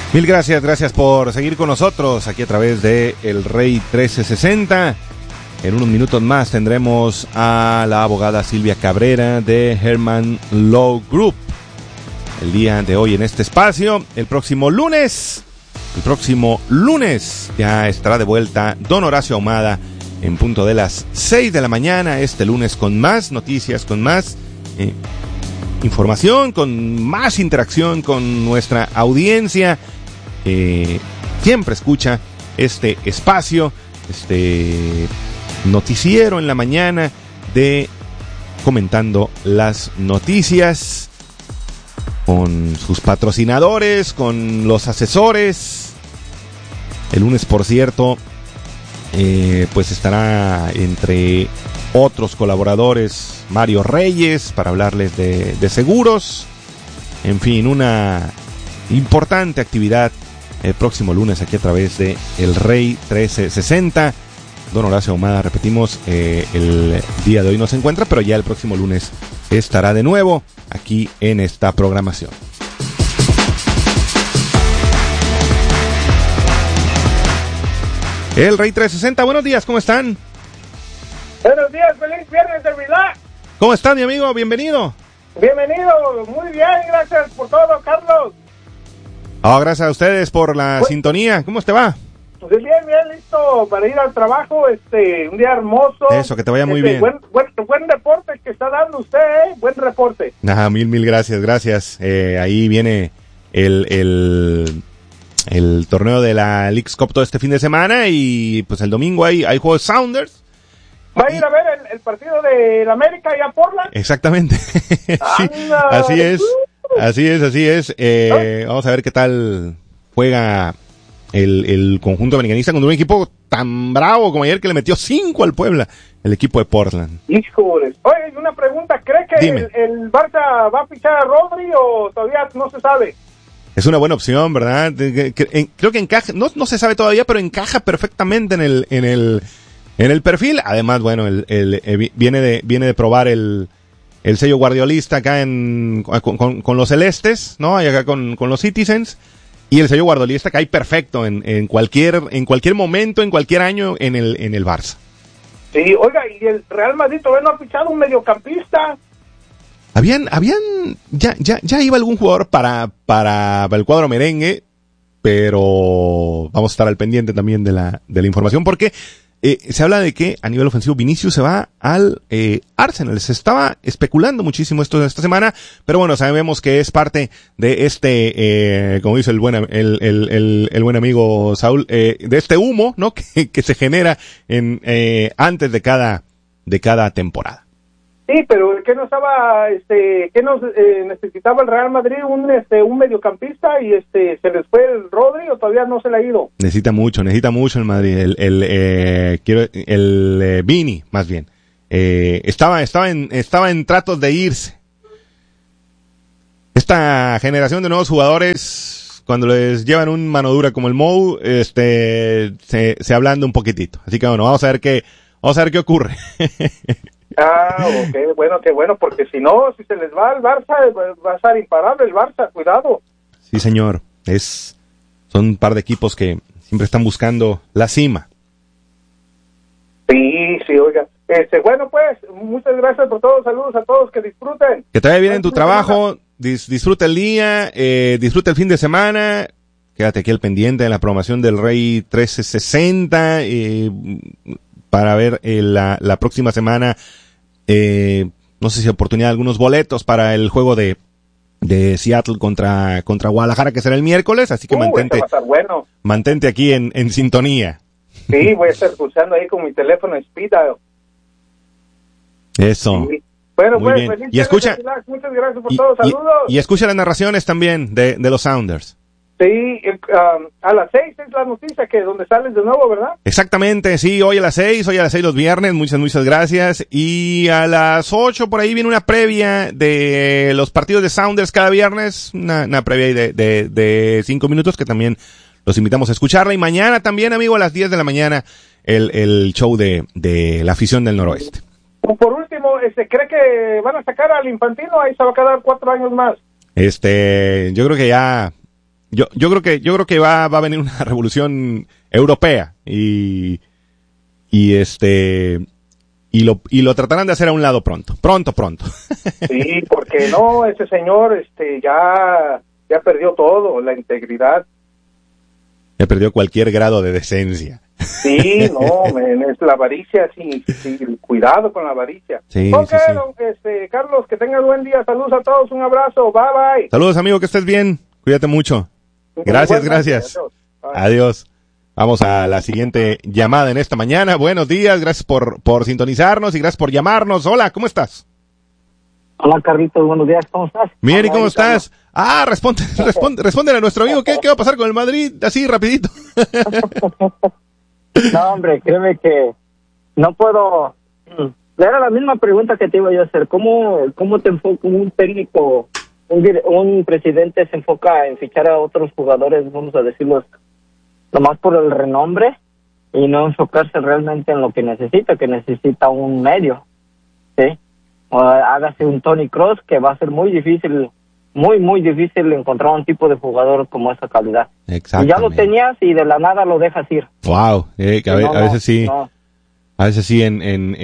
Mil gracias por seguir con nosotros aquí a través de El Rey 1360. En unos minutos más tendremos a la abogada Silvia Cabrera de Herman Law Group. El día de hoy en este espacio, el próximo lunes ya estará de vuelta don Horacio Ahumada en punto de las 6 de la mañana, este lunes con más noticias, con más información, con más interacción con nuestra audiencia. Siempre escucha este espacio, este noticiero en la mañana de Comentando las Noticias, con sus patrocinadores, con los asesores. El lunes, por cierto, pues estará entre otros colaboradores Mario Reyes para hablarles de seguros. En fin, una importante actividad el próximo lunes aquí a través de El Rey 1360. Don Horacio Ahumada, repetimos, el día de hoy no se encuentra, pero ya el próximo lunes estará de nuevo aquí en esta programación. El Rey 360, buenos días, ¿cómo están? Buenos días, feliz viernes de Relax. ¿Cómo estás, mi amigo? Bienvenido. Bienvenido, muy bien, gracias por todo, Carlos. Gracias a ustedes por la sintonía. ¿Cómo te va? Pues bien, listo para ir al trabajo, un día hermoso. Eso, que te vaya muy bien. Buen reporte que está dando usted, buen reporte. Mil gracias. Ahí viene el torneo de la Leagues Cup todo este fin de semana y pues el domingo hay juego de Sounders. ¿Va a ir a ver el partido de la América y a Portland? Exactamente. Sí, así es. Vamos a ver qué tal juega el conjunto americanista contra un equipo tan bravo como ayer que le metió 5 al Puebla, el equipo de Portland. Híjoles. Oye, una pregunta, ¿cree que el Barça va a fichar a Rodri o todavía no se sabe? Es una buena opción, ¿verdad? Creo que encaja, no se sabe todavía, pero encaja perfectamente en el perfil. Además, bueno, viene de probar el sello guardiolista acá con los celestes, ¿no? Y acá con los Citizens. Y el sello guardiolista cae perfecto en cualquier momento, en cualquier año en el Barça. Sí, oiga, y el Real Madrid todavía no ha fichado un mediocampista. Ya iba algún jugador para el cuadro merengue, pero vamos a estar al pendiente también de la información porque se habla de que a nivel ofensivo Vinicius se va al Arsenal. Se estaba especulando muchísimo esto esta semana, pero bueno, sabemos que es parte de como dice el buen amigo Saúl, de este humo, ¿no? que se genera antes de cada temporada. Sí, pero ¿qué no estaba, necesitaba el Real Madrid un mediocampista y se les fue el Rodri o todavía no se le ha ido? Necesita mucho el Madrid, el Vini, más bien. Estaba en tratos de irse. Esta generación de nuevos jugadores, cuando les llevan un mano dura como el Mou, se ablanda un poquitito. Así que bueno, vamos a ver qué ocurre. Ok, qué bueno, porque si se les va al Barça, va a estar imparable el Barça, cuidado. Sí, señor, son un par de equipos que siempre están buscando la cima. Sí, oiga. Bueno, pues, muchas gracias por todo, saludos a todos, que disfruten. Que te vaya bien en tu trabajo, disfruta el día, disfruta el fin de semana, quédate aquí al pendiente de la programación del Rey 1360, para ver la próxima semana, no sé si oportunidad de algunos boletos para el juego de Seattle contra Guadalajara, que será el miércoles, así que mantente aquí en sintonía. Sí, voy a estar escuchando ahí con mi teléfono Speed Dial. Eso. Sí. Bueno, muy pues, bien. Y escucha, muchas gracias por todo, saludos. Y escucha las narraciones también de los Sounders. Sí, a las 6 es la noticia que donde sales de nuevo, ¿verdad? Exactamente, sí, hoy a las 6 los viernes, muchas gracias. Y a las 8 por ahí viene una previa de los partidos de Sounders cada viernes, una previa ahí de 5 minutos que también los invitamos a escucharla. Y mañana también, amigo, a las 10 de la mañana, el show de la afición del noroeste. Por último, ¿cree que van a sacar al Infantino? Ahí se va a quedar 4 años más. Yo creo que ya yo creo que va a venir una revolución europea y lo tratarán de hacer a un lado pronto. Sí, porque no, ese señor ya perdió todo, la integridad. Ya perdió cualquier grado de decencia. Sí, no, es la avaricia, sí, cuidado con la avaricia. Sí, Ok, sí. Carlos, que tengas buen día, saludos a todos, un abrazo, bye bye. Saludos, amigo, que estés bien, cuídate mucho. Gracias. Adiós. Vamos a la siguiente llamada en esta mañana. Buenos días, gracias por sintonizarnos y gracias por llamarnos. Hola, ¿cómo estás? Hola, Carlitos, buenos días, ¿cómo estás? Bien, ¿y cómo estás? Responde a nuestro amigo, ¿qué va a pasar con el Madrid? Así, rapidito. No, hombre, créeme que no puedo... Era la misma pregunta que te iba yo a hacer. ¿Cómo te enfoca un técnico, un presidente se enfoca en fichar a otros jugadores, vamos a decirlos, nomás por el renombre y no enfocarse realmente en lo que necesita un medio, ¿sí? Hágase un Toni Kroos, que va a ser muy difícil, muy difícil encontrar un tipo de jugador como esa calidad. Y ya lo tenías y de la nada lo dejas ir. Wow, a veces sí. No. A veces sí en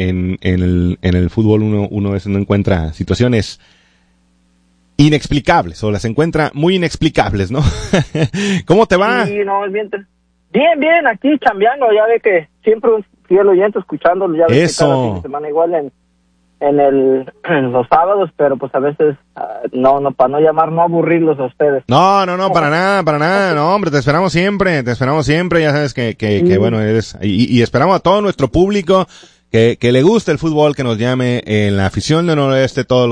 el fútbol uno a veces no encuentra situaciones inexplicables, o las encuentra muy inexplicables, ¿no? ¿Cómo te va? Sí, no, es bien, aquí chambeando, ya ve que siempre un fiel oyente escuchándolo, ya ve que cada fin de semana igual en los sábados, pero pues a veces no para no aburrirlos a ustedes. No, para nada, no, hombre, te esperamos siempre, ya sabes que bueno, eres, y esperamos a todo nuestro público que le guste el fútbol, que nos llame en la afición de Noroeste todos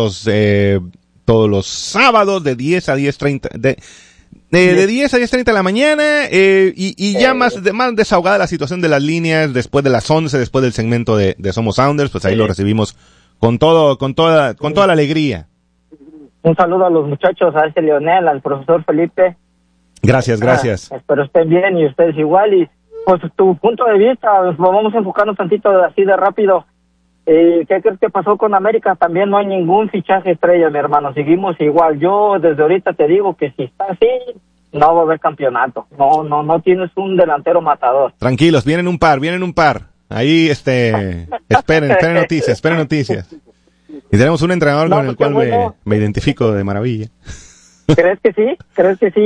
los sábados de 10 a 10:30 de 10 a 10:30 de la mañana, y ya más desahogada la situación de las líneas después de las 11, después del segmento de Somos Sounders, pues ahí lo recibimos con toda la alegría. Un saludo a los muchachos, a Leonel, al profesor Felipe. Gracias. Espero estén bien y ustedes igual, y pues tu punto de vista, vamos a enfocarnos tantito así de rápido. ¿Qué crees que pasó con América? También no hay ningún fichaje estrella, mi hermano, seguimos igual. Yo desde ahorita te digo que si está así, no va a haber campeonato. No tienes un delantero matador. Tranquilos, vienen un par. Ahí, esperen noticias. Y tenemos un entrenador con el cual me identifico de maravilla. ¿Crees que sí? ¿Crees que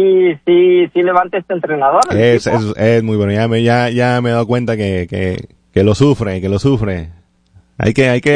sí levanta este entrenador? Es muy bueno. Ya me he dado cuenta que lo sufre. Hay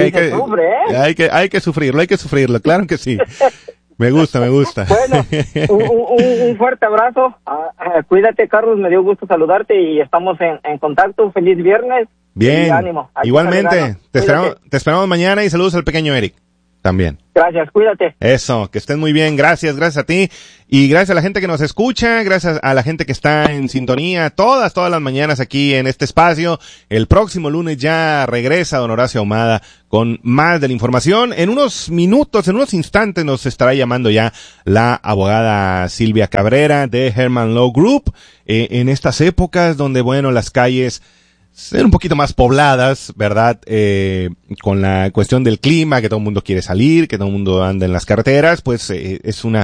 que sufrirlo, claro que sí. Me gusta. Bueno, un fuerte abrazo. Cuídate, Carlos, me dio gusto saludarte y estamos en contacto. Feliz viernes. Bien, y ánimo. igualmente. Te esperamos mañana y saludos al pequeño Eric también. Gracias, cuídate. Eso, que estén muy bien. Gracias a ti. Y gracias a la gente que nos escucha, gracias a la gente que está en sintonía todas las mañanas aquí en este espacio. El próximo lunes ya regresa don Horacio Ahumada con más de la información. En unos instantes nos estará llamando ya la abogada Silvia Cabrera de Herman Law Group. En estas épocas donde, bueno, las calles ser un poquito más pobladas, ¿verdad? Con la cuestión del clima, que todo el mundo quiere salir, que todo el mundo anda en las carreteras, pues es un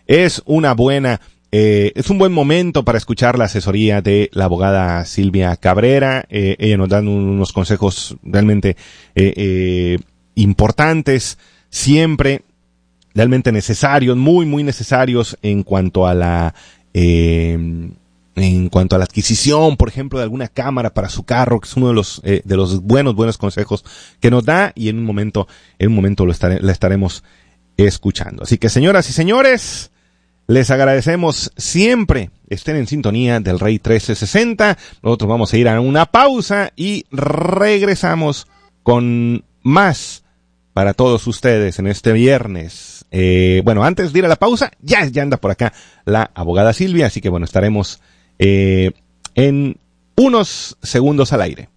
buen momento para escuchar la asesoría de la abogada Silvia Cabrera. Ella nos da unos consejos realmente importantes, siempre realmente necesarios, muy necesarios en cuanto a la adquisición, por ejemplo, de alguna cámara para su carro, que es uno de los buenos consejos que nos da, y en un momento la estaremos escuchando. Así que, señoras y señores, les agradecemos siempre estén en sintonía del Rey 1360. Nosotros vamos a ir a una pausa y regresamos con más para todos ustedes en este viernes. Bueno, antes de ir a la pausa, ya anda por acá la abogada Silvia, así que bueno, estaremos en unos segundos al aire.